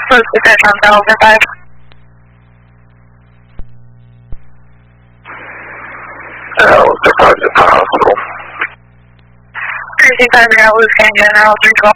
Close to Central Delta 5. What's the project hospital? 365 Loose Canyon, General 312.